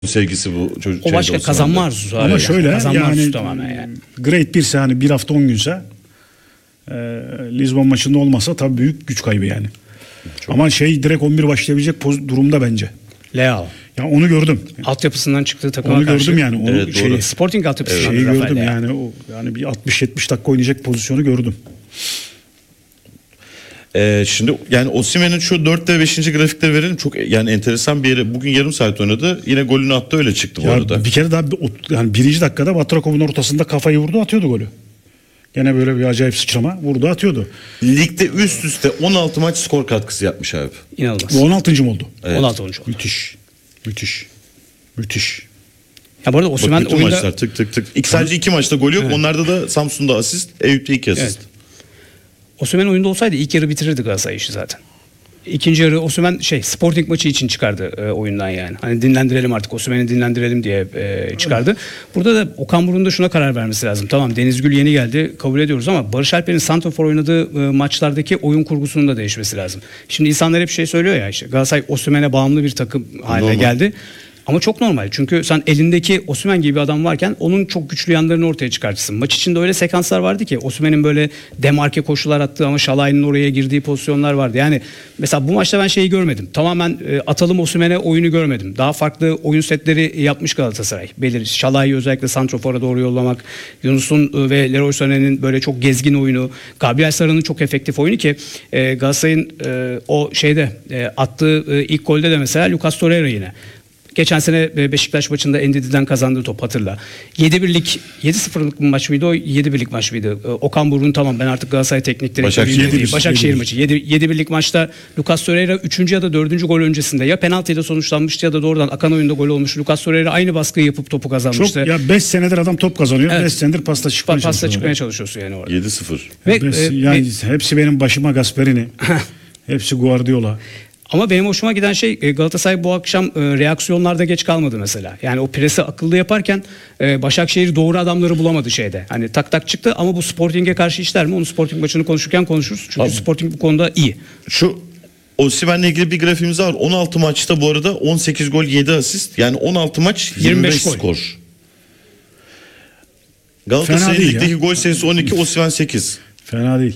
sevgisi bu çocuk. O başka kazanma arzusu. Ama şöyle yani tamamen yani. Grade 1'se hani bir hafta 10 günse Lisbon maçında olmasa tabii büyük güç kaybı yani. Çok. Ama direkt 11 başlayabilecek durumda bence. Leao. Ya onu gördüm. Altyapısından çıktığı takıma Onu karşı. gördüm yani. Onu Evet, Sporting altyapısından. şeyi gördüm Leao. yani bir 60-70 dakika oynayacak pozisyonu gördüm. Şimdi yani Osimhen'in şu 4 ve 5. grafikleri verelim. Çok yani enteresan bir yere. Bugün yarım saat oynadı. Yine golünü attı, öyle çıktı bu arada. Bir kere daha yani 1. dakikada Batrakov'un ortasında kafayı vurdu, atıyordu golü. Gene böyle bir acayip sıçrama vurdu, atıyordu. Ligde üst üste 16 maç skor katkısı yapmış abi. İnanılmaz. Bu 16. mı oldu? Evet. 16 oldu. Müthiş. Ya bu arada Osimhen Bütün oyunda... maçlar tık tık. Sadece 2 maçta gol yok. Evet. Onlarda da Samsun'da asist, Eyüp'te 2 asist. Evet. Osimhen oyunda olsaydı ilk yarı bitirirdi Galatasaray işi zaten. İkinci yarı Osimhen Sporting maçı için çıkardı oyundan yani. Hani dinlendirelim artık, Osimhen'i dinlendirelim diye çıkardı. Burada da Okan Buruk'un da şuna karar vermesi lazım. Tamam, Deniz Gül yeni geldi, kabul ediyoruz, ama Barış Alper'in santrafor oynadığı maçlardaki oyun kurgusunun da değişmesi lazım. Şimdi insanlar hep söylüyor ya, Galatasaray Osimhen'e bağımlı bir takım haline geldi. Ama çok normal, çünkü sen elindeki Osimhen gibi bir adam varken onun çok güçlü yanlarını ortaya çıkartırsın. Maç içinde öyle sekanslar vardı ki Osimhen'in böyle demarke koşular attığı ama Şalay'ın oraya girdiği pozisyonlar vardı. Yani mesela bu maçta ben şeyi görmedim. Tamamen atalım Osimhen'e oyunu görmedim. Daha farklı oyun setleri yapmış Galatasaray. Şalay'ı özellikle santrofora doğru yollamak, Yunus'un ve Leroy Sané'nin böyle çok gezgin oyunu, Gabriel Sara'nın çok efektif oyunu ki Galatasaray'ın attığı ilk golde de mesela Lucas Torreira yine. Geçen sene Beşiktaş maçında Endidi'den kazandığı top, hatırla. 7-0'lık maç mıydı o? 7-1'lik maç mıydı? Okan Buruk'un tamam ben artık Galatasaray teknik direktörüyüm. Başakşehir maçı. 7-1'lik maçta Lucas Torreira 3. ya da 4. gol öncesinde ya penaltıyla sonuçlanmıştı ya da doğrudan akan oyunda gol olmuş. Lucas Torreira aynı baskıyı yapıp topu kazanmıştı. Çok ya, 5 senedir adam top kazanıyor. 5 Evet. senedir pasta çıkmaya çalışıyorsun Yani orada. 7-0. Yani hepsi benim başıma Gasperini. Hepsi Guardiola. Ama benim hoşuma giden Galatasaray bu akşam reaksiyonlarda geç kalmadı mesela. Yani o presi akıllı yaparken Başakşehir doğru adamları bulamadı şeyde. Hani tak tak çıktı, ama bu Sporting'e karşı işler mi? Onu Sporting maçını konuşurken konuşuruz. Çünkü Sporting bu konuda iyi. Şu Osimhen'le ilgili bir grafiğimiz var. 16 maçta bu arada 18 gol 7 asist. Yani 16 maç 25 skor. Galatasaray'ın ligdeki gol sayısı 12, Osimhen 8. Fena değil.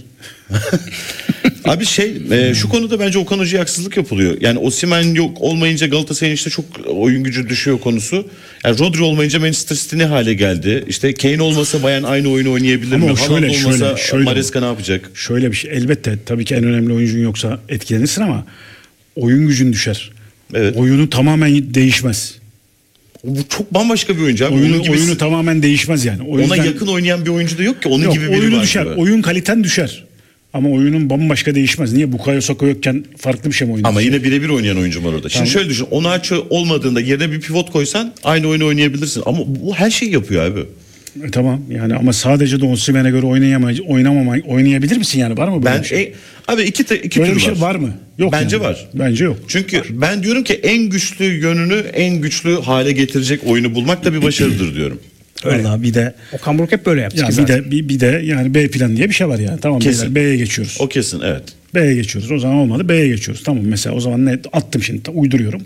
Abi şu konuda bence Okan Hoca'ya haksızlık yapılıyor. Yani Osimhen yok olmayınca Galatasaray'ın işte çok oyun gücü düşüyor konusu. Yani Rodri olmayınca Manchester City ne hale geldi? İşte Kane olmasa Bayern aynı oyunu oynayabilir mi? Haaland olmasa Maresca ne yapacak? Şöyle bir şey, elbette tabii ki en önemli oyuncun yoksa etkilenirsin, ama oyun gücün düşer. Evet. Oyunu tamamen değişmez. Bu çok bambaşka bir oyuncu abi. Oyunu tamamen değişmez yani. Ona yakın oynayan bir oyuncu da yok ki. Onun gibi biri oyunu var. Düşer. Oyun kaliten düşer. Ama oyunun bambaşka değişmez. Niye? Bukayo Saka yokken farklı bir şey mi oynuyor? Ama yine birebir oynayan oyuncu var orada. Şimdi şöyle düşün. Onaço olmadığında yerine bir pivot koysan aynı oyunu oynayabilirsin. Ama bu her şeyi yapıyor abi. Tamam yani, ama sadece de Osimhen'e göre oynayabilir misin yani? Var mı böyle bir şey? Abi iki böyle tür bir şey var mı? Yok. Bence yani. var. Bence yok. Çünkü ben diyorum ki en güçlü yönünü en güçlü hale getirecek oyunu bulmak da bir başarıdır diyorum. Vallahi bir de Okan Buruk hep böyle yaptı ya, zaten. bir de yani B plan diye bir şey var yani. Tamam, kesin. B'ye geçiyoruz. O kesin, evet. B'ye geçiyoruz. O zaman olmadı, B'ye geçiyoruz. Tamam, mesela o zaman ne attım şimdi, uyduruyorum.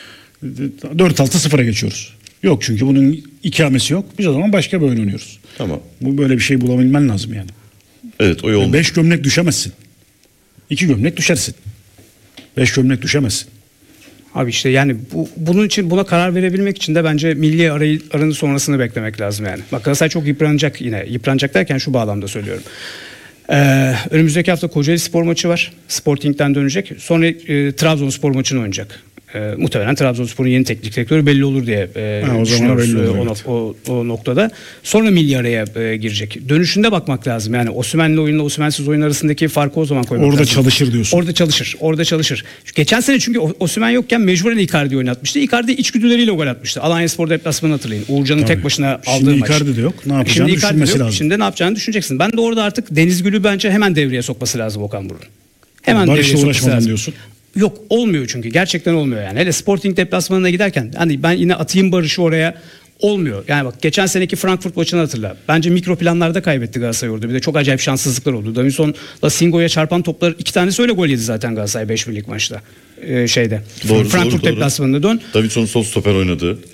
4-6-0'a geçiyoruz. Yok, çünkü bunun ikamesi yok. Biz o zaman başka bir oyun oynuyoruz. Tamam. Bu böyle bir şey bulabilmen lazım yani. Evet, o yol. 5 gömlek düşemezsin. 2 gömlek düşersin. 5 gömlek düşemezsin. Abi işte yani bunun için, buna karar verebilmek için de bence milli aranın sonrasını beklemek lazım yani. Bak, Galatasaray çok yıpranacak yine. Yıpranacak derken şu bağlamda söylüyorum. Önümüzdeki hafta Kocaeli Spor maçı var. Sporting'den dönecek. Sonra Trabzonspor maçını oynayacak. Muhtemelen Trabzonspor'un yeni teknik direktörü belli olur diye düşünüyoruz o noktada. Sonra milli araya girecek. Dönüşünde bakmak lazım. Yani Osimhen'le oyunla Osimhen'siz oyun arasındaki farkı o zaman koymak lazım. Orada çalışır diyorsun. Orada çalışır. Geçen sene çünkü Osimhen yokken mecburen Icardi oynatmıştı. Icardi içgüdüleriyle gol atmıştı. Alanya deplasmanı hatırlayın. Uğurcan'ın tek başına aldığı maç. Şimdi Icardi de yok. Ne yapacağını düşünmesi lazım. Şimdi ne yapacağını düşüneceksin. Ben de orada artık Deniz Gül'ü bence hemen devreye sokması lazım Okan Buruk'un. Hemen Barış'la uğraşmadan diyorsun. Yok, olmuyor çünkü. Gerçekten olmuyor yani. Hele Sporting deplasmanına giderken hani ben yine atayım Barış'ı oraya, olmuyor. Yani bak, geçen seneki Frankfurt maçını hatırla. Bence mikro planlarda kaybetti Galatasaray orada. Bir de çok acayip şanssızlıklar oldu. Davinson'la Singo'ya çarpan toplar, 2 tanesi öyle gol yedi zaten Galatasaray 5-1'lik maçta. Doğru, Frankfurt deplasmanında dön. Davinson sol stoper oynadı.